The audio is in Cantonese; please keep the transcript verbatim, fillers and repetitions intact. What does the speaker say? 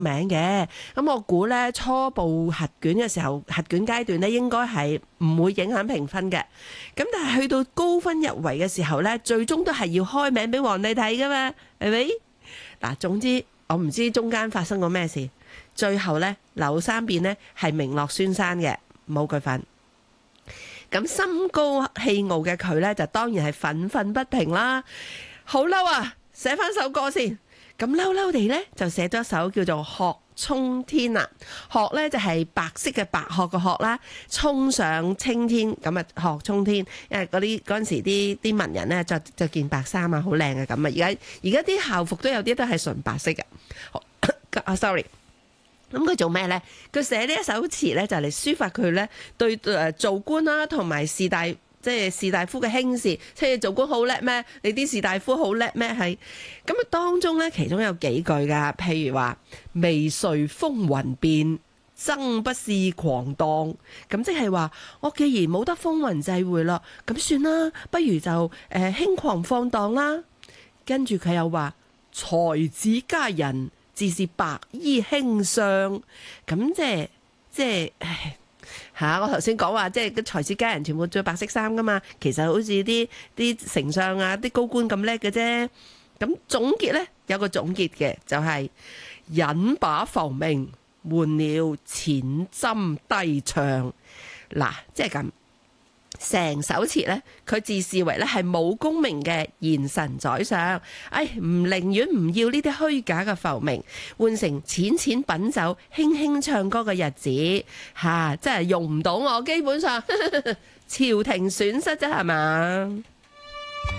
名嘅。咁我估咧初步核卷嘅時候，核卷階段咧應該係唔會影響評分嘅。咁但係去到高分入圍嘅時候咧，最終都係要開名俾皇帝睇噶嘛，係咪？嗱，總之我唔知中間發生過咩事，最後咧柳三變呢係名落孫山嘅，冇佢份。咁心高氣傲嘅佢咧，就當然係憤憤不平啦，好嬲啊！寫翻首歌先。咁嬲嬲地咧就寫咗一首叫做《鶴衝天》啦。鶴咧就係白色嘅白鶴嘅鶴啦，衝上青天咁啊，鶴衝天。因為嗰啲嗰陣時啲啲文人咧着着件白衫啊，好靚嘅咁啊。而家而家啲校服都有啲都係純白色嘅。啊，sorry。咁佢做咩咧？佢寫呢一首詞咧，就嚟抒發佢咧對誒做官啦，同埋士大。即係士大夫嘅輕視，即係做官好叻咩？你啲士大夫好叻咩？係咁啊！當中咧，其中有幾句噶，譬如話未遂風雲變，爭不是狂蕩。咁即係話，我既然冇得風雲際會咯，咁算啦，不如就誒、呃、輕狂放蕩啦。跟住佢又話才子佳人，自是白衣卿相。咁即係即係唉。吓、啊！我頭先講話，即係啲才子佳人全部着白色衫噶嘛，其實好似啲啲丞相啊、啲高官咁叻嘅啫。咁總結呢，有個總結嘅，就係、是、引把浮名換了淺斟低唱。嗱，即係咁。成首詞咧，佢自視為咧係武功名嘅賢臣宰相，哎，唔寧願唔要呢啲虛假嘅浮名，換成淺淺品酒、輕輕唱歌嘅日子，吓，真係用唔到我，基本上呵呵朝廷損失啫，係嘛？